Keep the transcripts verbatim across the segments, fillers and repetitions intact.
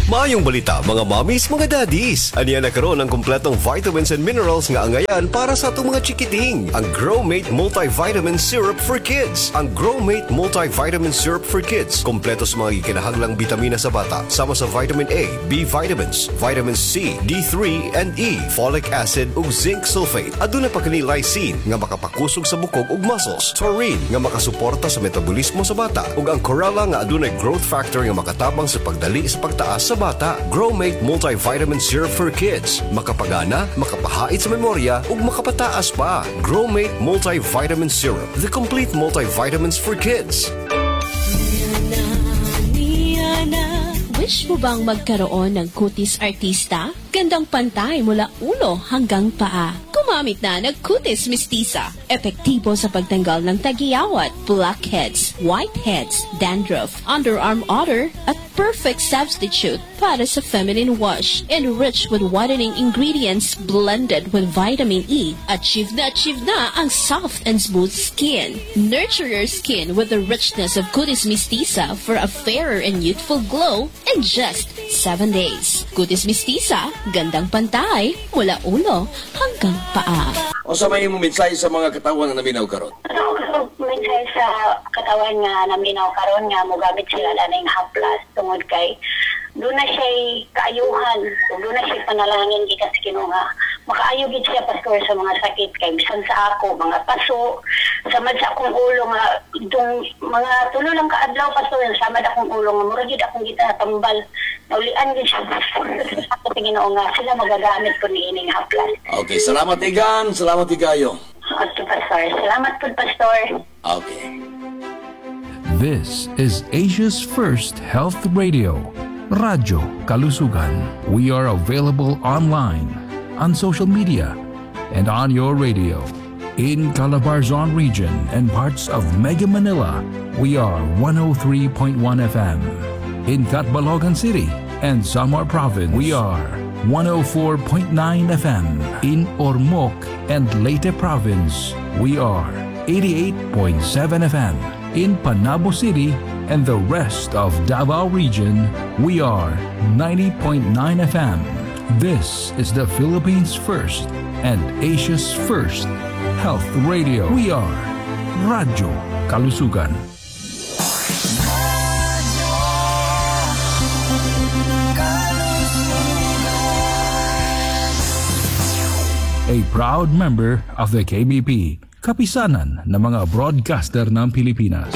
Maayong balita mga mommies, mga daddies. Aniya nagkaroon ng kumpletong vitamins and minerals nga angayan para sa atong mga chikiting. Ang Growmate Multivitamin Syrup for Kids. Ang Growmate Multivitamin Syrup for Kids. Kompleto sa mga ikinahanglang bitamina sa bata. Sama sa vitamin A, B vitamins, vitamin C, D three, and E, folic acid ug zinc sulfate. Aduna pa kini lysine nga makapakusog sa bukog ug muscles. Taurine nga makasuporta sa metabolismo sa bata. Ug ang chlorella nga adunay growth factor nga makatabang sa pagdali sa pagtaas sa bata. Growmate Multivitamin Syrup for Kids. Makapagana, makapahait sa memorya, ug makapataas pa. Growmate Multivitamin Syrup. The complete multivitamins for kids. Wish mo bang magkaroon ng kutis artista? Gandang pantay mula ulo hanggang paa. Gumamit na ng Kutis Mistisa. Epektibo sa pagtanggal ng tagiyawat, blackheads, whiteheads, dandruff, underarm odor, at perfect substitute para sa feminine wash. Enriched with whitening ingredients blended with vitamin E. Achieve na achieve na ang soft and smooth skin. Nurture your skin with the richness of Kutis Mistisa for a fairer and youthful glow in just seven days. Kutis Mistisa, gandang pantay mula ulo hanggang paa. O sa may mo mensahe sa mga katawan na naminaw karon? Ano mensahe sa katawan nga naminaw karon nga mogamit sila laning haplas tungod kay doon na siya kaayuhan, doon na siya panalangin gikan sa Ginoo nga makaayo gid siya pastor sa mga sakit kay bisan sa ako mga paso samad sa akong ulo nga itong mga tulo lang ka adlaw pastor samad akong ulo nga mura gid akong gitatambal naulian gid siya ako Ginoo nga sila magagamit ko ni ining haplas. Okay, salamat igan, salamat igayo. Okay, pastor. Salamat po, pastor. Okay. This is Asia's first health radio, Radyo Kalusugan. We are available online, on social media, and on your radio. In Calabarzon region and parts of Mega Manila, we are one oh three point one F M. In Catbalogan City and Samar Province, we are one oh four point nine F M. In Ormoc and Leyte Province, we are eighty-eight point seven F M. In Panabo City and the rest of Davao region, we are ninety point nine F M. This is the Philippines' first and Asia's first health radio. We are Radyo Kalusugan. A proud member of the K B P, kapisanan ng mga broadcaster ng Pilipinas.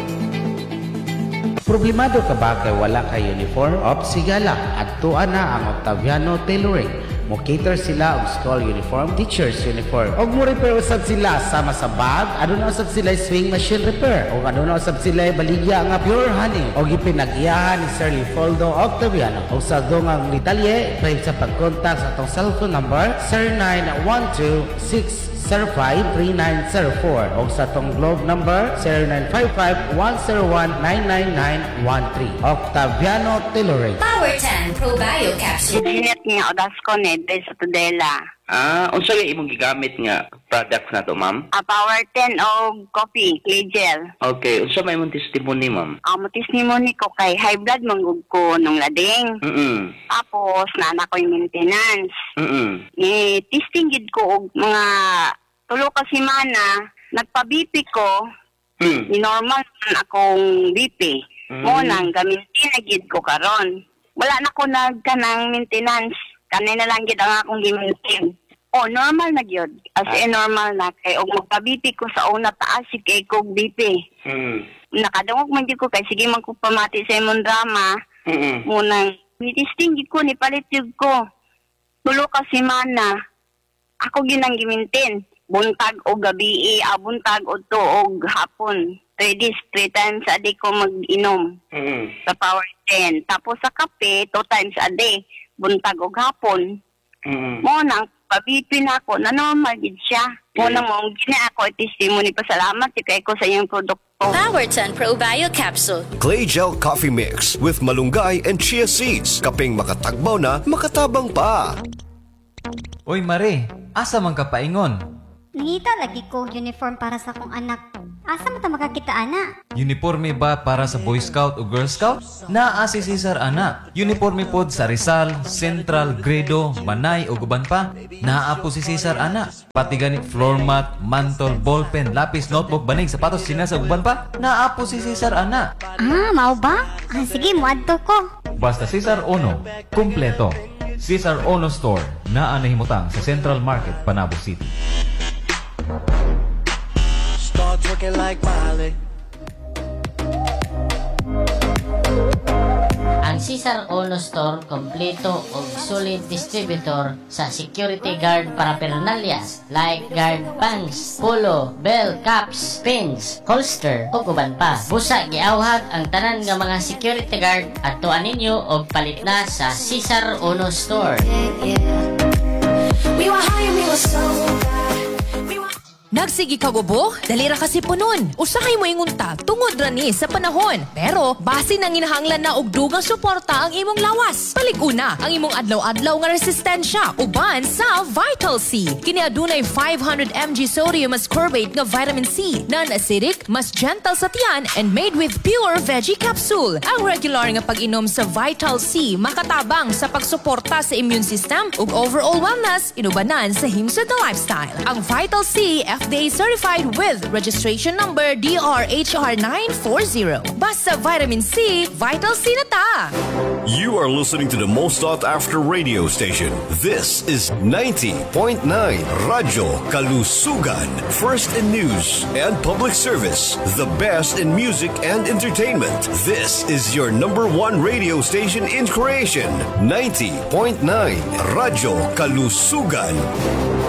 Problemado ka ba kay wala kay uniform? Op, sigala, adtuan na ang Octaviano Tailoring. Mo-cater sila og school uniform, teacher's uniform. Og mo repair usab sila sama sa bag, aduna usab sila swing machine repair. Og aduna usab sila baligya nga pure honey. Og ipinag-iyahan ni Sir Leopoldo Octaviano. Og sa dungang detalye, pwede sa pag-contact sa atong cellphone number zero nine one two six zero five three nine zero four o sa tong globe number zero nine five five one zero one nine nine nine one three. Octaviano Tailoring. Power ten Pro Bio Capsule. Ginit nga odas ko ne sa Tudela. Ah, unsa yung imong gigamit nga products na to, ma'am? A Power ten o coffee, clay gel. Okay, unsa may imong testimony, ma'am? Ang testimony ko kay high blood manggug ko nung lading. Mm. Tapos nana ko yung maintenance. Mm. Eh, testing gid ko og mga tulo ka semana, nagpa-B P ko. Mm. Ni normal man akong B P. Mm. Mo nang gaminti na gid ko karon. Wala na ko nagkanang maintenance. Kanina lang gid ang akong gimintin. Oh, normal na gyud. As in normal na kay og magpa-B P ko sa una taas si kay kog B P. Mm. Nakadungog man gyud ko kay sige man ko pamati sa imong drama. Mm. Munang nitisting gyud ko ni palit gyud ko. Tulo ka semana. Ako ginang gimintin. Buntag o gabi, ah, buntag o to og hapon. Three days, three times a day ko mag-inom. Mm. Sa Power ten. Tapos sa kape, two times a day. Buntag o hapon. Mm. Mo nang pabipin ako na normal gid siya. Mo nang mong gina ako testimony pasalamat kay ko sa iyong produkto. Power ten Pro Bio Capsule. Clay Gel Coffee Mix with malunggay and chia seeds. Kaping makatagbaw na, makatabang pa. Oy Mare, asa man ka paingon? Nangita lagi ko uniform para sa akong anak. Asa mo ta makakita ana? Uniforme ba para sa Boy Scout o Girl Scout? Naa si Cesar ana. Uniforme pod sa Rizal, Central, Gredo, Manay o guban pa. Naa po si Cesar ana. Pati ganit floor mat, mantle, ballpen, lapis, notebook, banig, sapatos, sinas o guban pa. Naa po si Cesar ana. Ah, mao ba? Ah, sige, muadto ko. Basta Cesar Ono, kumpleto. Cesar Ono Store, naa nahimutang sa Central Market, Panabo City. Start talking like Miley. Ang Cesar Ono Store kompleto og solid distributor sa security guard paraphernalias like guard pants, polo, bell, caps, pins, holster ug uban pa. Busa giawhag ang tanan nga mga security guard adtuan ninyo og palit na sa Cesar Ono Store. We were high and we were so bad. Nagsigi ka gubo? Dalira kasi punon. Usahay mo ingunta, tungod rani sa panahon. Pero, base nang inahanglan na og dugang suporta ang imong lawas. Palig-una, ang imong adlaw-adlaw nga resistensya, uban sa Vital C. Kini adunay five hundred milligrams sodium ascorbate nga vitamin C, non-acidic, mas gentle sa tiyan, and made with pure veggie capsule. Ang regular nga pag-inom sa Vital C, makatabang sa pagsuporta sa immune system ug overall wellness, inubanan sa himsod na lifestyle. Ang Vital C, F D A certified with registration number D R H R nine forty. Basta vitamin C, Vital C na ta! You are listening to the most sought after radio station. This is ninety point nine Radyo Kalusugan. First in news and public service. The best in music and entertainment. This is your number one radio station in creation. ninety point nine Radyo Kalusugan.